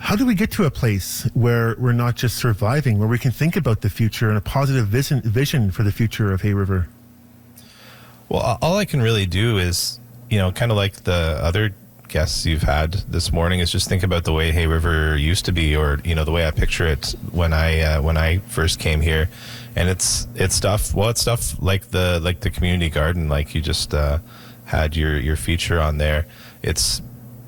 How do we get to a place where we're not just surviving, where we can think about the future and a positive vision for the future of Hay River? Well, all I can really do is, kind of like the other guests you've had this morning, is just think about the way Hay River used to be, or the way I picture it when I first came here, and it's stuff. Well, it's stuff like the community garden, like you just had your feature on there. It's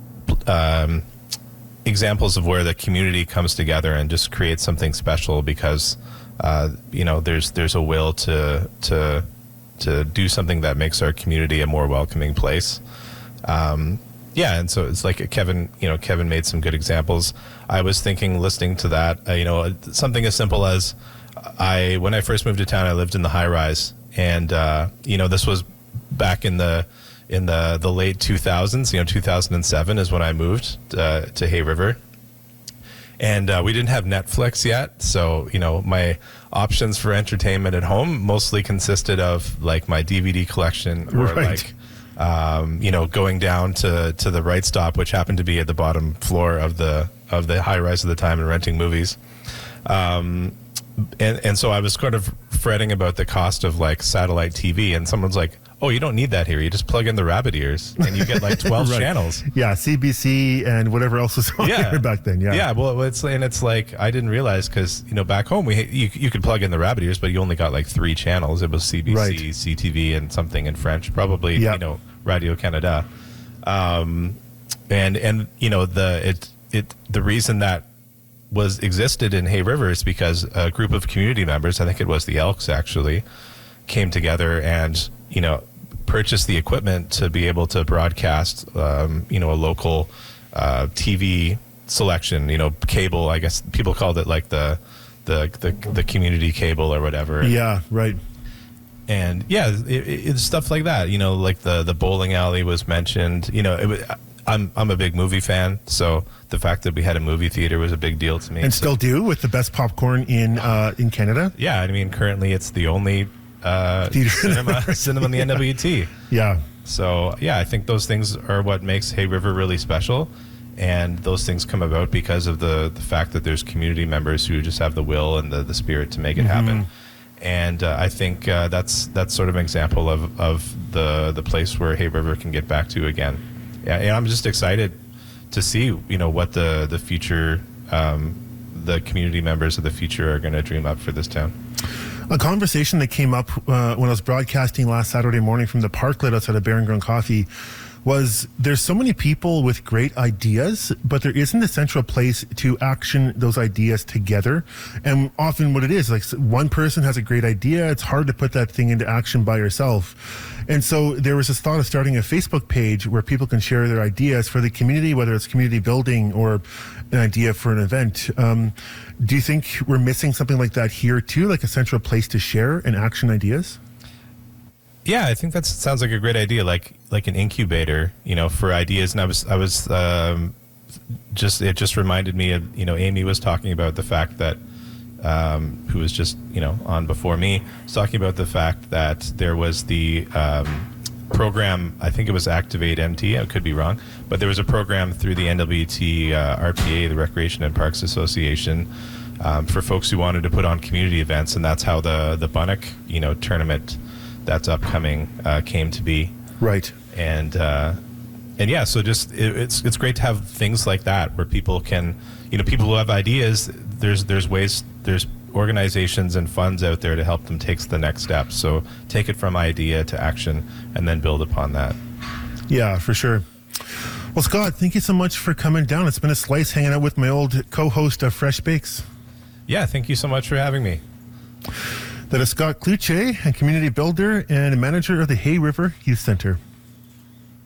examples of where the community comes together and just creates something special because there's a will to do something that makes our community a more welcoming place. And so it's like Kevin made some good examples. I was thinking, listening to that, something as simple as when I first moved to town, I lived in the high rise, and this was back in the late 2000s. 2007 is when I moved to Hay River, and we didn't have Netflix yet, so my options for entertainment at home mostly consisted of like my DVD collection, or going down to the Right Stop, which happened to be at the bottom floor of the high rise at the time, and renting movies. And so I was kind of fretting about the cost of like satellite TV, and someone's like, "Oh, you don't need that here. You just plug in the rabbit ears, and you get like 12 channels." Yeah, CBC and whatever else was on there back then. Yeah. Well, it's like I didn't realize, because back home you could plug in the rabbit ears, but you only got like 3 channels. It was CBC, CTV, and something in French, probably Radio Canada, and the reason that existed in Hay River is because a group of community members, I think it was the Elks actually, came together and purchased the equipment to be able to broadcast a local TV selection, cable. I guess people called it like the community cable or whatever. Yeah, right. And it's stuff like that. Like the bowling alley was mentioned. I'm a big movie fan, so the fact that we had a movie theater was a big deal to me. And still do, with the best popcorn in Canada. Yeah, I mean, currently it's the only cinema in the NWT. Yeah. So I think those things are what makes Hay River really special, and those things come about because of the fact that there's community members who just have the will and the spirit to make it happen. And I think that's sort of an example of the place where Hay River can get back to again. Yeah, and I'm just excited to see, what the future, the community members of the future are going to dream up for this town. A conversation that came up when I was broadcasting last Saturday morning from the parklet outside of Baron Ground Coffee was, there's so many people with great ideas, but there isn't a central place to action those ideas together. And often what it is, like, one person has a great idea, it's hard to put that thing into action by yourself. And so there was this thought of starting a Facebook page where people can share their ideas for the community, whether it's community building or an idea for an event. Do you think we're missing something like that here too, like a central place to share and action ideas? Yeah, I think that sounds like a great idea, like an incubator, for ideas. And it just reminded me of, Amy was talking about the fact that, who was just, on before me, was talking about the fact that there was the program, I think it was Activate MT, I could be wrong, but there was a program through the NWT RPA, the Recreation and Parks Association, for folks who wanted to put on community events, and that's how the Bunnock, tournament that's upcoming came to be. Right. And so just it's great to have things like that where people can, people who have ideas, there's ways, there's organizations and funds out there to help them take the next step. So take it from idea to action and then build upon that. Yeah, for sure. Well, Scott, thank you so much for coming down. It's been a slice hanging out with my old co-host of Fresh Bakes. Yeah, thank you so much for having me. That is Scott Cloutier, a community builder and a manager of the Hay River Youth Center.